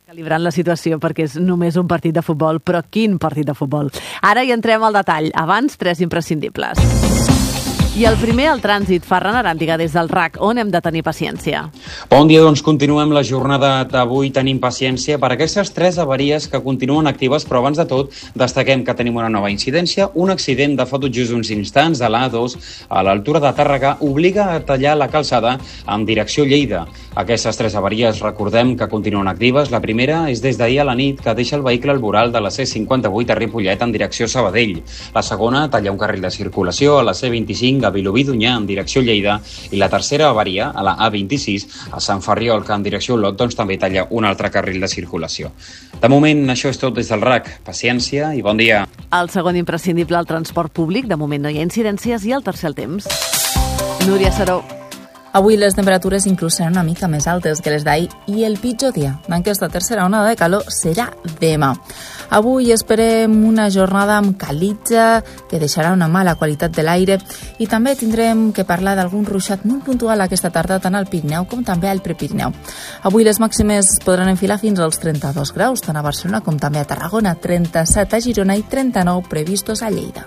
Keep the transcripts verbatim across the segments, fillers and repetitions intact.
Calibrant la situació perquè és només un partit de futbol, però quin partit de futbol. Ara hi entrem al detall. Abans, tres imprescindibles. I el primer, el trànsit. Ferran Aràndiga, des del R A C, on hem de tenir paciència? Bon dia, doncs continuem la jornada d'avui. Tenim paciència per aquestes tres avaries que continuen actives, però abans de tot destaquem que tenim una nova incidència. Un accident de fa tot just uns instants a l'A dos a l'altura de Tàrrega obliga a tallar la calçada en direcció Lleida. Aquestes tres avaries, recordem que continuen actives. La primera és des d'ahir a la nit, que deixa el vehicle al voral de la C cinquanta-vuit a Ripollet en direcció Sabadell. La segona talla un carril de circulació a la C vint-i-cinc a Vilobí d'Onyar en direcció Lleida, i la tercera avaria a la A vint-i-sis a Sant Ferriol, que en direcció Olot doncs, també talla un altre carril de circulació. De moment, això és tot des del R A C. Paciència i bon dia. El segon imprescindible, el transport públic. De moment no hi ha incidències. I el tercer, el temps. Núria Saró. Avui les temperatures inclús seran una mica més altes que les d'ahir i el pitjor dia d'aquesta tercera onada de calor serà demà. Avui esperem una jornada amb calitja que deixarà una mala qualitat de l'aire i també tindrem que parlar d'algun ruixat molt puntual aquesta tarda tant al Pirineu com també al Prepirineu. Avui les màximes podran enfilar fins als trenta-dos graus, tant a Barcelona com també a Tarragona, trenta-set a Girona i trenta-nou previstos a Lleida.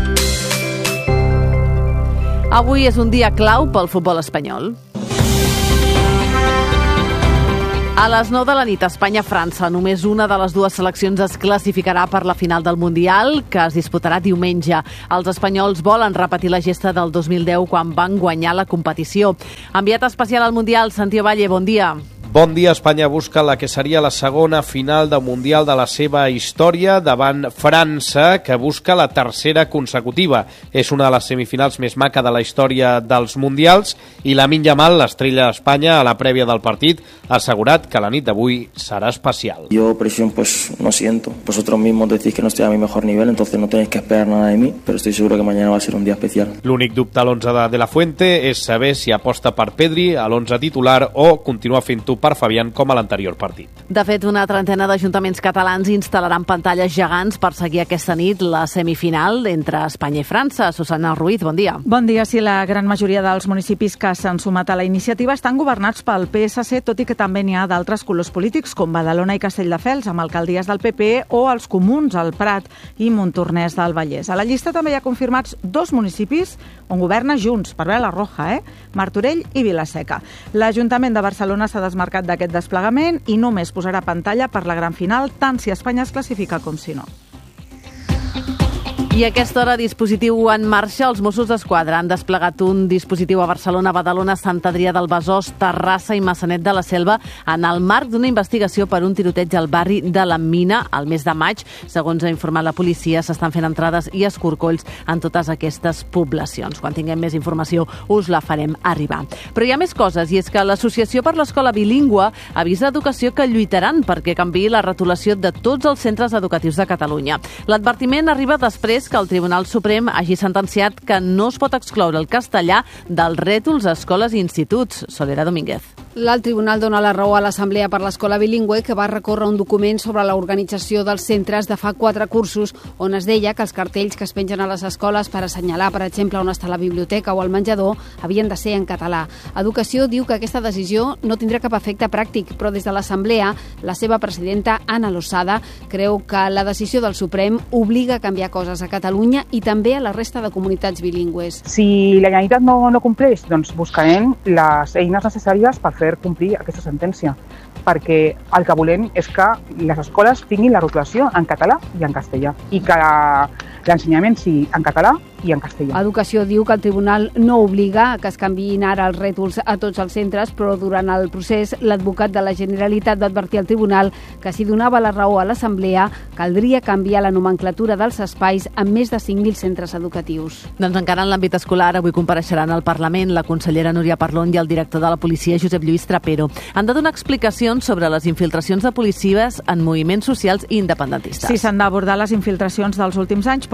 Avui és un dia clau pel futbol espanyol. A les nou de la nit, Espanya-França. Només una de les dues seleccions es classificarà per la final del Mundial, que es disputarà diumenge. Els espanyols volen repetir la gesta del dos mil deu, quan van guanyar la competició. Enviat especial al Mundial, Santiago Valle, bon dia. Bon dia. Espanya busca la que seria la segona final del Mundial de la seva història davant França, que busca la tercera consecutiva. És una de les semifinals més maca de la història dels Mundials i Lamine Yamal, l'estrella d'Espanya, a la prèvia del partit, ha assegurat que la nit d'avui serà especial. Yo presión pues no siento. Vosotros mismos decís que no estoy a mi mejor nivel, entonces no tenéis que esperar nada de mí, pero estoy seguro que mañana va a ser un día especial. L'únic dubte a l'onze de De La Fuente és saber si aposta per Pedri a l'onze titular o continua fent-ho per Fabián com a l'anterior partit. De fet, una trentena d'ajuntaments catalans instal·laran pantalles gegants per seguir aquesta nit la semifinal entre Espanya i França. Susana Ruiz, bon dia. Bon dia. Sí, la gran majoria dels municipis que s'han sumat a la iniciativa estan governats pel P S C, tot i que també n'hi ha d'altres colors polítics, com Badalona i Castelldefels, amb alcaldies del P P, o els comuns, el Prat i Montornès del Vallès. A la llista també hi ha confirmats dos municipis on governa Junts, per veure la roja, eh? Martorell i Vilaseca. L'Ajuntament de Barcelona s'ha desmarcat d'aquest desplegament i només posarà pantalla per la gran final, tant si Espanya es classifica com si no. I a aquesta hora, dispositiu en marxa. Els Mossos d'Esquadra han desplegat un dispositiu a Barcelona, Badalona, Sant Adrià del Besòs, Terrassa i Maçanet de la Selva en el marc d'una investigació per un tiroteig al barri de la Mina al mes de maig. Segons ha informat la policia, s'estan fent entrades i escorcolls en totes aquestes poblacions. Quan tinguem més informació us la farem arribar. Però hi ha més coses, i és que l'Associació per l'Escola Bilingüe avisa Educació que lluitaran perquè canviï la retolació de tots els centres educatius de Catalunya. L'advertiment arriba després que el Tribunal Suprem hagi sentenciat que no es pot excloure el castellà dels rètols a escoles i instituts. Solera Domínguez. L'alt tribunal dona la raó a l'Assemblea per l'Escola Bilingüe, que va recórrer un document sobre l'organització dels centres de fa quatre cursos, on es deia que els cartells que es pengen a les escoles per assenyalar, per exemple, on està la biblioteca o el menjador, havien de ser en català. Educació diu que aquesta decisió no tindrà cap efecte pràctic, però des de l'Assemblea, la seva presidenta, Ana Losada, creu que la decisió del Suprem obliga a canviar coses a Catalunya i també a la resta de comunitats bilingües. Si la Generalitat no, no compleix, doncs buscarem les eines necessàries per fer complir aquesta sentència, perquè el que volem és que les escoles tinguin la rotulació en català i en castellà, i que l'ensenyament sigui en català i en castellà. Educació diu que el tribunal no obliga a que es canviïn ara els rètols a tots els centres, però durant el procés l'advocat de la Generalitat va advertir al tribunal que si donava la raó a l'Assemblea caldria canviar la nomenclatura dels espais en més de cinc mil centres educatius. Doncs encara en l'àmbit escolar, avui compareixeran al Parlament la consellera Núria Parlon i el director de la policia, Josep Lluís Trapero. Han de donar explicacions sobre les infiltracions de policies en moviments socials i independentistes. Sí, s'han d'abordar les infiltracions dels últims anys,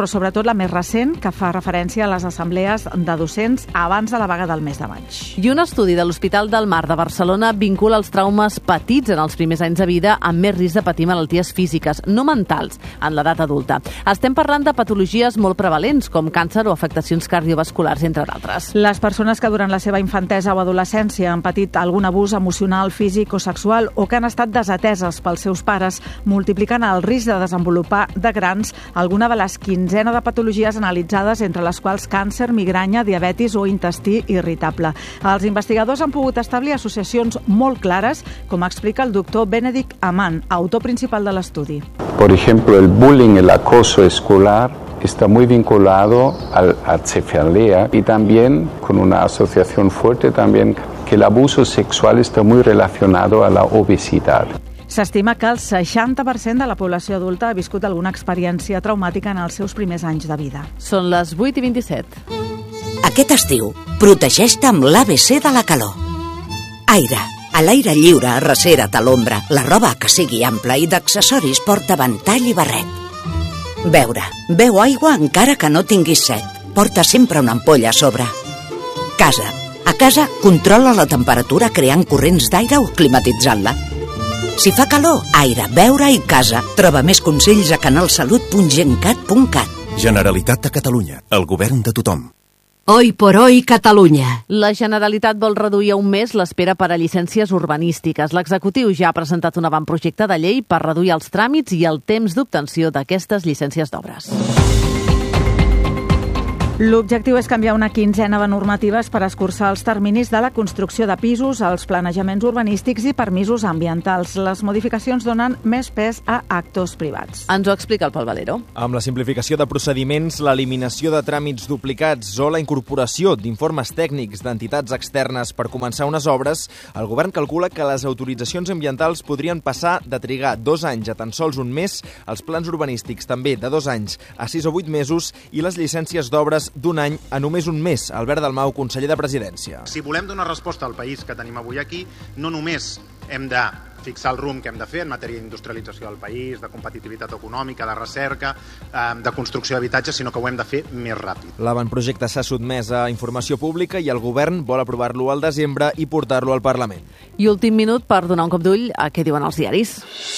però sobretot la més recent, que fa referència a les assemblees de docents abans de la vaga del mes de maig. I un estudi de l'Hospital del Mar de Barcelona vincula els traumes patits en els primers anys de vida amb més risc de patir malalties físiques, no mentals, en l'edat adulta. Estem parlant de patologies molt prevalents, com càncer o afectacions cardiovasculars, entre d'altres. Les persones que durant la seva infantesa o adolescència han patit algun abús emocional, físic o sexual o que han estat desateses pels seus pares multipliquen el risc de desenvolupar de grans alguna de les quinzena de patologies analitzades, entre les quals càncer, migranya, diabetis o intestí irritable. Els investigadors han pogut establir associacions molt clares, com explica el doctor Benedict Amann, autor principal de l'estudi. Por ejemplo, el bullying, el acoso escolar está muy vinculado al, a cefalea y también con una asociación fuerte también que el abuso sexual está muy relacionado a la obesidad. S'estima que el seixanta per cent de la població adulta ha viscut alguna experiència traumàtica en els seus primers anys de vida. Són les vuit i vint-i-set. Aquest estiu, protegeix-te amb l'A B C de la calor. Aire. A l'aire lliure, arrecera't a l'ombra. La roba que sigui ampla i d'accessoris porta ventall i barret. Beure. Beu aigua encara que no tinguis set. Porta sempre una ampolla a sobre. Casa. A casa, controla la temperatura creant corrents d'aire o climatitzant-la. Si fa calor, aire, beure i casa. Troba més consells a canalsalut punt gencat punt cat. Generalitat de Catalunya, el govern de tothom. Hoy por hoy, Catalunya. La Generalitat vol reduir a un mes l'espera per a llicències urbanístiques. L'executiu ja ha presentat un avantprojecte de llei per reduir els tràmits i el temps d'obtenció d'aquestes llicències d'obres. L'objectiu és canviar una quinzena de normatives per escurçar els terminis de la construcció de pisos, els planejaments urbanístics i permisos ambientals. Les modificacions donen més pes a actors privats. Ens ho explica el Pol Valero. Amb la simplificació de procediments, l'eliminació de tràmits duplicats o la incorporació d'informes tècnics d'entitats externes per començar unes obres, el govern calcula que les autoritzacions ambientals podrien passar de trigar dos anys a tan sols un mes, els plans urbanístics també de dos anys a sis o vuit mesos i les llicències d'obres d'un any a només un mes. Albert Dalmau, conseller de Presidència. Si volem donar resposta al país que tenim avui aquí, no només hem de fixar el rumb que hem de fer en matèria d'industrialització del país, de competitivitat econòmica, de recerca, de construcció d'habitatges, sinó que ho hem de fer més ràpid. L'avantprojecte s'ha sotmès a informació pública i el govern vol aprovar-lo al desembre i portar-lo al Parlament. I últim minut per donar un cop d'ull a què diuen els diaris.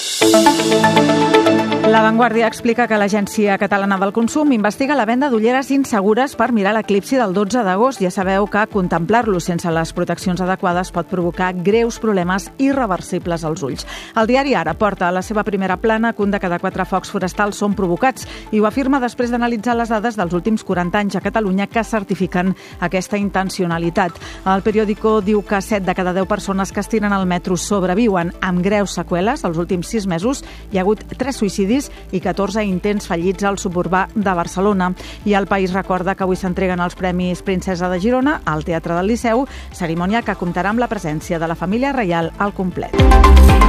La Vanguardia explica que l'Agència Catalana del Consum investiga la venda d'ulleres insegures per mirar l'eclipsi del dotze d'agost. Ja sabeu que contemplar-lo sense les proteccions adequades pot provocar greus problemes irreversibles als ulls. El diari Ara porta a la seva primera plana que un de cada quatre focs forestals són provocats i ho afirma després d'analitzar les dades dels últims quaranta anys a Catalunya que certifiquen aquesta intencionalitat. El periòdico diu que set de cada deu persones que es tiren al metro sobreviuen amb greus seqüeles. Els últims sis mesos hi ha hagut tres suïcidis i catorze intents fallits al suburbà de Barcelona. I el País recorda que avui s'entreguen els Premis Princesa de Girona al Teatre del Liceu, cerimònia que comptarà amb la presència de la família reial al complet.